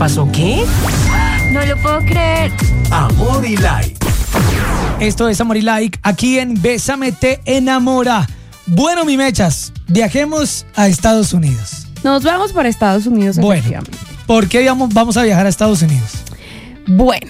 ¿Pasó qué? No lo puedo creer. Amor y Like. Esto es Amor y Like, aquí en Bésame te enamora. Bueno, mi mechas, viajemos a Estados Unidos. Nos vamos para Estados Unidos, bueno, efectivamente. ¿Por qué vamos a viajar a Estados Unidos? Bueno,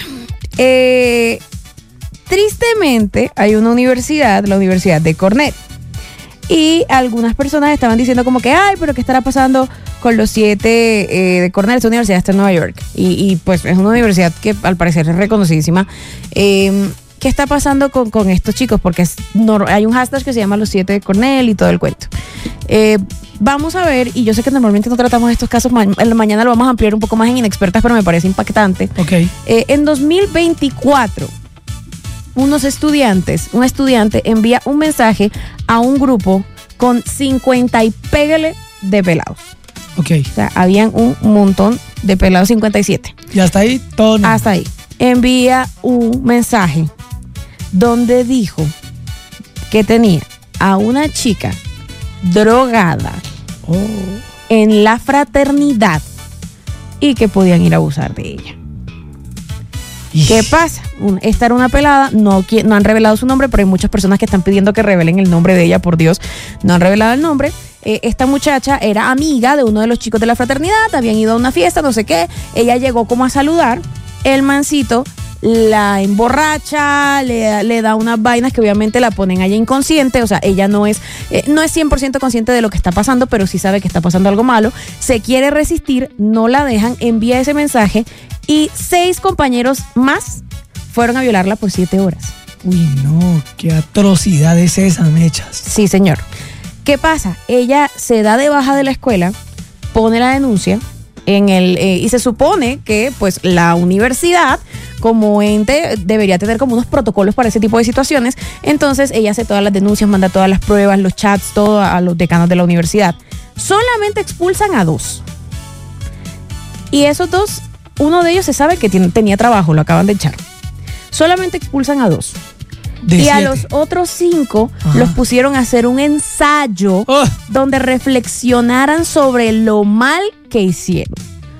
tristemente hay una universidad, la Universidad de Cornell. Y algunas personas estaban diciendo como que, ay, pero ¿qué estará pasando con los 7 de Cornell? Esta universidad está en Nueva York. Y pues es una universidad que al parecer es reconocidísima. ¿Qué está pasando con estos chicos? Porque hay un hashtag que se llama los 7 de Cornell y todo el cuento. Vamos a ver, y yo sé que normalmente no tratamos estos casos, mañana lo vamos a ampliar un poco más en Inexpertas, pero me parece impactante. Ok. En 2024, un estudiante envía un mensaje a un grupo con 50 y pégale de pelados. Ok. O sea, habían un montón de pelados, 57. Y hasta ahí todo. No. Hasta ahí. Envía un mensaje donde dijo que tenía a una chica drogada en la fraternidad y que podían ir a abusar de ella. ¿Qué pasa? Esta era una pelada, no han revelado su nombre, pero hay muchas personas que están pidiendo que revelen el nombre de ella, por Dios, no han revelado el nombre. Esta muchacha era amiga de uno de los chicos de la fraternidad, habían ido a una fiesta, no sé qué, ella llegó como a saludar, el mancito la emborracha, le da unas vainas que obviamente la ponen allá inconsciente, o sea, ella no es 100% consciente de lo que está pasando, pero sí sabe que está pasando algo malo, se quiere resistir, no la dejan, envía ese mensaje y 6 compañeros más fueron a violarla por 7 horas. Uy, no, qué atrocidad es esa, mechas. Sí, señor. ¿Qué pasa? Ella se da de baja de la escuela, pone la denuncia y se supone que pues la universidad como ente debería tener como unos protocolos para ese tipo de situaciones. Entonces ella hace todas las denuncias, manda todas las pruebas, los chats, todo a los decanos de la universidad. Solamente expulsan a 2. Y esos 2, uno de ellos se sabe que tenía trabajo, lo acaban de echar. Solamente expulsan a 2. Y a los otros 5 los pusieron a hacer un ensayo donde reflexionaran sobre lo mal que hicieron.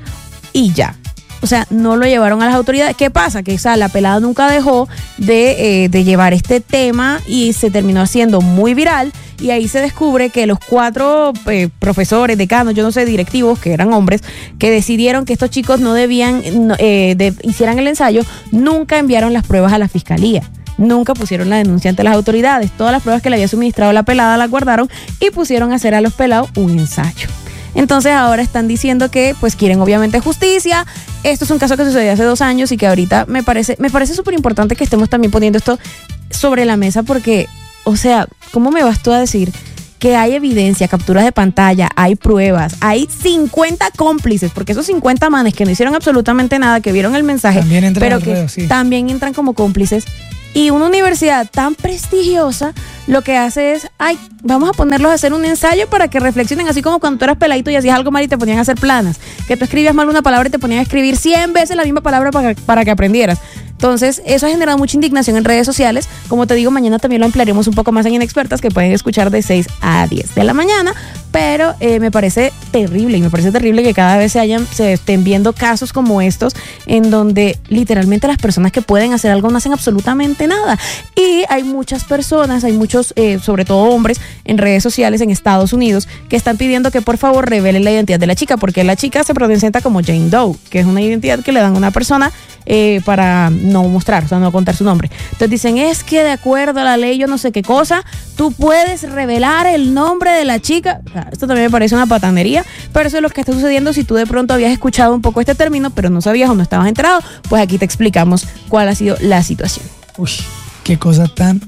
Y ya. O sea, no lo llevaron a las autoridades. ¿Qué pasa? Que la pelada nunca dejó de llevar este tema y se terminó haciendo muy viral. Y ahí se descubre que los 4 profesores, decanos, yo no sé, directivos, que eran hombres, que decidieron que estos chicos no debían, hicieran el ensayo, nunca enviaron las pruebas a la fiscalía. Nunca pusieron la denuncia ante las autoridades. Todas las pruebas que le había suministrado la pelada las guardaron y pusieron a hacer a los pelados un ensayo. Entonces ahora están diciendo que pues quieren obviamente justicia. Esto es un caso que sucedió hace 2 años y que ahorita me parece súper importante que estemos también poniendo esto sobre la mesa porque, o sea, ¿cómo me vas tú a decir que hay evidencia, capturas de pantalla, hay pruebas, hay 50 cómplices, porque esos 50 manes que no hicieron absolutamente nada, que vieron el mensaje, pero que también entran como cómplices? Y una universidad tan prestigiosa lo que hace es, vamos a ponerlos a hacer un ensayo para que reflexionen, así como cuando tú eras peladito y hacías algo mal y te ponían a hacer planas, que tú escribías mal una palabra y te ponían a escribir 100 veces la misma palabra para que aprendieras. Entonces, eso ha generado mucha indignación en redes sociales. Como te digo, mañana también lo ampliaremos un poco más en Inexpertas, que pueden escuchar de 6 a 10 de la mañana. Pero me parece terrible, y me parece terrible que cada vez se estén viendo casos como estos, en donde literalmente las personas que pueden hacer algo no hacen absolutamente nada. Y hay muchas personas, hay muchos, sobre todo hombres, en redes sociales en Estados Unidos, que están pidiendo que por favor revelen la identidad de la chica, porque la chica se presenta como Jane Doe, que es una identidad que le dan a una persona para no mostrar, o sea, no contar su nombre. Entonces dicen, es que de acuerdo a la ley yo no sé qué cosa, tú puedes revelar el nombre de la chica. O sea, esto también me parece una patanería, pero eso es lo que está sucediendo. Si tú de pronto habías escuchado un poco este término, pero no sabías o no estabas enterado, pues aquí te explicamos cuál ha sido la situación. Uy, qué cosa tan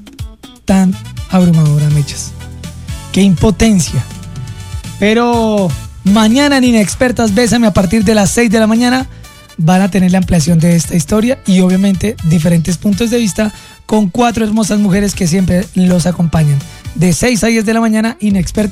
abrumadora, mechas. Qué impotencia. Pero mañana en Inexpertas Bésame, a partir de las 6 de la mañana, van a tener la ampliación de esta historia y obviamente diferentes puntos de vista con 4 hermosas mujeres que siempre los acompañan. De 6 a 10 de la mañana, Inexpertas.